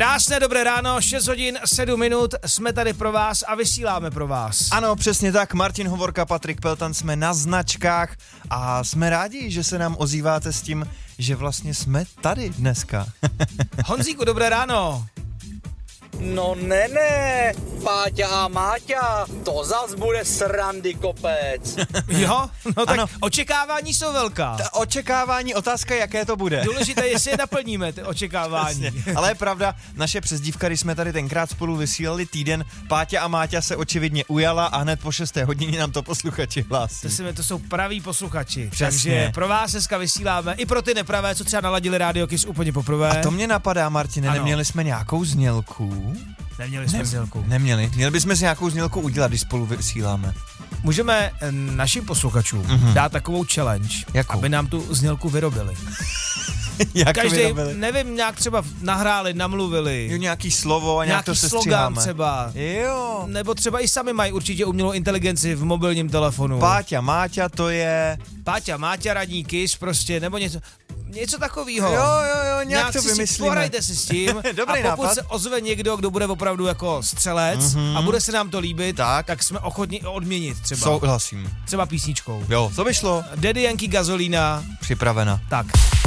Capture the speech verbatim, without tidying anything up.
Krásné dobré ráno, šest hodin sedm minut, jsme tady pro vás a vysíláme pro vás. Ano, přesně tak, Martin Hovorka, Patrik Peltan, jsme na značkách a jsme rádi, že se nám ozýváte s tím, že vlastně jsme tady dneska. Honzíku, dobré ráno. No ne, ne, Páťa a Máťa, to zas bude srandy kopec. Jo, no tak Ano. Očekávání jsou velká. Ta očekávání, otázka, jaké to bude. Důležité je, jestli je naplníme, ty očekávání. Přesně. Ale je pravda, naše přezdívka, když jsme tady tenkrát spolu vysílali týden, Páťa a Máťa se očividně ujala a hned po šesté hodině nám to posluchači hlásí. To, si, to jsou praví posluchači. Přesně. Takže pro vás dneska vysíláme i pro ty nepravé, co třeba naladili Radio Kiss úplně poprvé. A to mě napadá, Martine, Ano. neměli jsme nějakou znělku? Neměli jsme znělku. Neměli. Měli bychom si nějakou znělku udělat, když spolu vysíláme. Můžeme eh, našim posluchačům Mhm. dát takovou challenge, Jakou? aby nám tu znělku vyrobili. Jak Každý, vyrobili? nevím, nějak třeba nahráli, namluvili. Jo, nějaký slovo a nějak Nějaký to se slogan stříháme. třeba. Jo. Nebo třeba i sami mají určitě umělou inteligenci v mobilním telefonu. Páťa, Máťa, to je... Páťa, Máťa, radní Kiss prostě, nebo něco, něco takového. Jo, jo, jo, nějak, to si vymyslíme. Pohrajte si s tím. Dobrý a pokud nápad. se ozve někdo, kdo bude opravdu jako střelec Mhm. a bude se nám to líbit, Tak. tak jsme ochotni odměnit třeba. Souhlasím. Třeba písničkou. Jo, co by šlo? Daddy Yankee Gazolína, Připravena. tak.